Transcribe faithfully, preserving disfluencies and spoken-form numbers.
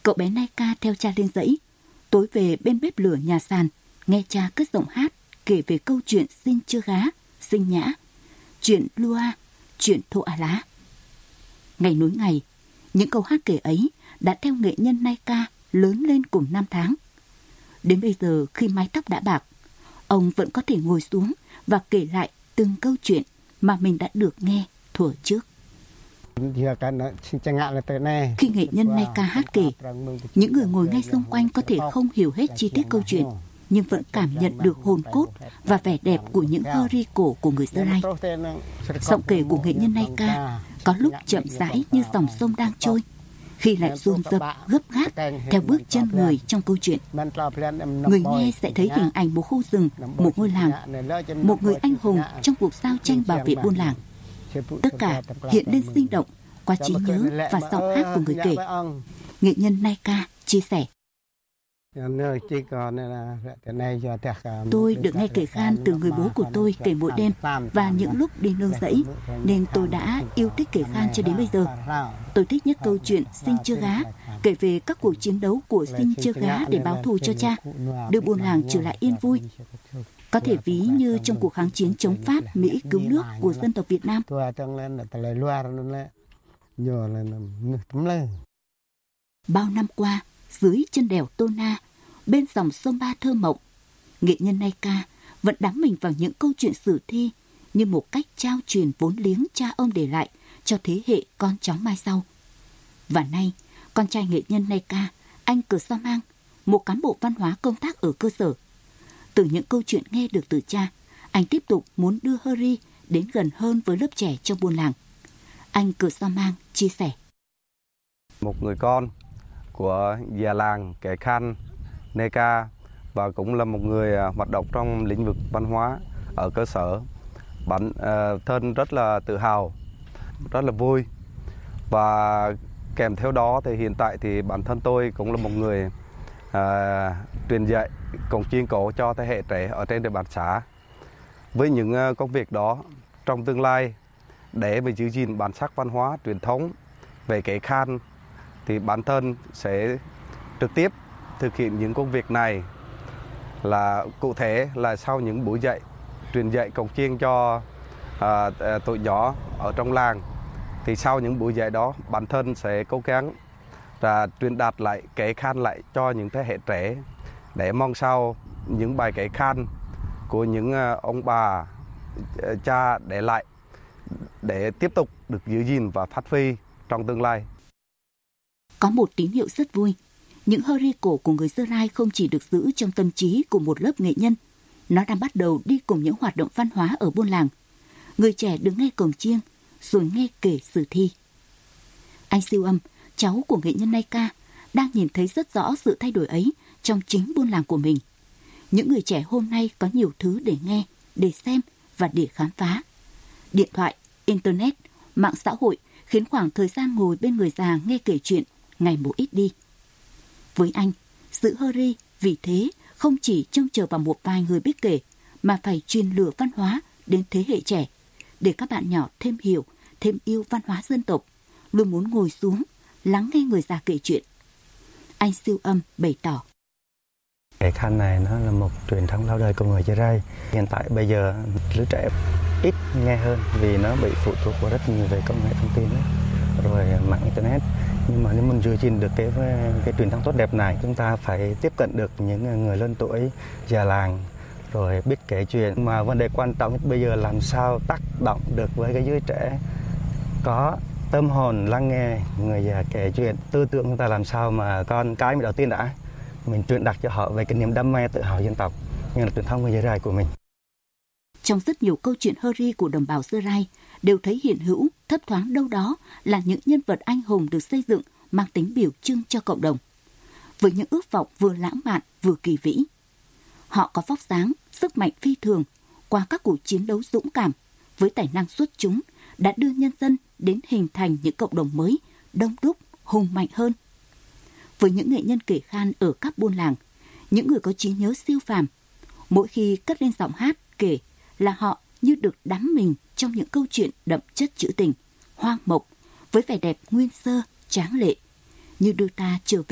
Cậu bé Naika theo cha lên dãy, tối về bên bếp lửa nhà sàn, nghe cha cất giọng hát kể về câu chuyện Xin Chưa Gá, Sinh Nhã, chuyện Lua, chuyện Thổ Á Lá. Ngày nối ngày, những câu hát kể ấy đã theo nghệ nhân Naika lớn lên cùng năm tháng. Đến bây giờ khi mái tóc đã bạc, ông vẫn có thể ngồi xuống và kể lại từng câu chuyện mà mình đã được nghe thuở trước. Khi nghệ nhân Naika hát kể, những người ngồi ngay xung quanh có thể không hiểu hết chi tiết câu chuyện, nhưng vẫn cảm nhận được hồn cốt và vẻ đẹp của những hơ-ri cổ của người Gia Rai. Giọng kể của nghệ nhân Naika có lúc chậm rãi như dòng sông đang trôi, khi lại dồn dập gấp gáp theo bước chân người trong câu chuyện. Người nghe sẽ thấy hình ảnh một khu rừng, một ngôi làng, một người anh hùng trong cuộc giao tranh bảo vệ buôn làng. Tất cả hiện lên sinh động qua trí nhớ và giọng hát của người kể. Nghệ nhân Naika chia sẻ: Tôi được nghe kể khan từ người bố của tôi kể mỗi đêm và những lúc đi nương rẫy, nên tôi đã yêu thích kể khan cho đến bây giờ. Tôi thích nhất câu chuyện Xin Chưa Gá, kể về các cuộc chiến đấu của Xin Chưa Gá để báo thù cho cha, đưa buôn làng trở lại yên vui. Có thể ví như trong cuộc kháng chiến chống Pháp, Mỹ cứu nước của dân tộc Việt Nam. Bao năm qua, dưới chân đèo Tô Na, bên dòng sông Ba thơ mộng, nghệ nhân Naika vẫn đắm mình vào những câu chuyện sử thi như một cách trao truyền vốn liếng cha ông để lại cho thế hệ con cháu mai sau. Và nay, con trai nghệ nhân Naika, anh Cờ Sa Mang, một cán bộ văn hóa công tác ở cơ sở. Từ những câu chuyện nghe được từ cha, anh tiếp tục muốn đưa hơ-ri đến gần hơn với lớp trẻ trong buôn làng. Anh Cờ Sa Mang chia sẻ: Một người con của già làng Kẻ Khan Naika và cũng là một người hoạt động trong lĩnh vực văn hóa ở cơ sở. Bản uh, thân rất là tự hào, rất là vui, và kèm theo đó thì hiện tại thì bản thân tôi cũng là một người uh, truyền dạy cổng chiêng cổ cho thế hệ trẻ ở trên địa bàn xã. Với những uh, công việc đó, trong tương lai để mà giữ gìn bản sắc văn hóa truyền thống về Kẻ Khan thì bản thân sẽ trực tiếp thực hiện những công việc này, là cụ thể là sau những buổi dạy truyền dạy cổng chiêng cho à, tụi nhỏ ở trong làng, thì sau những buổi dạy đó bản thân sẽ cố gắng và truyền đạt lại Kẻ Khan lại cho những thế hệ trẻ, để mong sau những bài Kẻ Khan của những ông bà cha để lại để tiếp tục được giữ gìn và phát huy trong tương lai. Có một tín hiệu rất vui. Những hơ-ri cổ của người Gia Rai không chỉ được giữ trong tâm trí của một lớp nghệ nhân, nó đang bắt đầu đi cùng những hoạt động văn hóa ở buôn làng. Người trẻ được nghe cổng chiêng, rồi nghe kể sử thi. Anh Siêu Âm, cháu của nghệ nhân Naika, đang nhìn thấy rất rõ sự thay đổi ấy trong chính buôn làng của mình. Những người trẻ hôm nay có nhiều thứ để nghe, để xem và để khám phá. Điện thoại, Internet, mạng xã hội khiến khoảng thời gian ngồi bên người già nghe kể chuyện ngày một ít đi. Với anh, sự hơ-ri vì thế không chỉ trông chờ vào một vài người biết kể, mà phải truyền lửa văn hóa đến thế hệ trẻ, để các bạn nhỏ thêm hiểu, thêm yêu văn hóa dân tộc, luôn muốn ngồi xuống, lắng nghe người già kể chuyện. Anh Siêu Âm bày tỏ: Kẻ Khan này nó là một truyền thống lâu đời của người Gia Rai. Hiện tại bây giờ lứa trẻ ít nghe hơn vì nó bị phụ thuộc vào rất nhiều về công nghệ thông tin ấy, rồi mạng internet. Nhưng mà nếu mình giữ gìn được cái cái truyền thống tốt đẹp này, chúng ta phải tiếp cận được những người lớn tuổi, già làng, rồi biết kể chuyện. Mà vấn đề quan trọng nhất bây giờ làm sao tác động được với cái giới trẻ có tâm hồn lắng nghe người già kể chuyện. Tư tưởng chúng ta làm sao mà con cái đầu tiên đã mình truyền đạt cho họ về cái niềm đam mê tự hào dân tộc, như là truyền thống người Gia Rai của mình. Trong rất nhiều câu chuyện hơ-ri của đồng bào Gia Rai đều thấy hiện hữu, thấp thoáng đâu đó là những nhân vật anh hùng được xây dựng mang tính biểu trưng cho cộng đồng, với những ước vọng vừa lãng mạn vừa kỳ vĩ. Họ có vóc dáng, sức mạnh phi thường, qua các cuộc chiến đấu dũng cảm, với tài năng xuất chúng đã đưa nhân dân đến hình thành những cộng đồng mới, đông đúc, hùng mạnh hơn. Với những nghệ nhân kể khan ở các buôn làng, những người có trí nhớ siêu phàm, mỗi khi cất lên giọng hát kể là họ như được đắm mình trong những câu chuyện đậm chất trữ tình, hoang mộc, với vẻ đẹp nguyên sơ, tráng lệ, như đưa ta trở về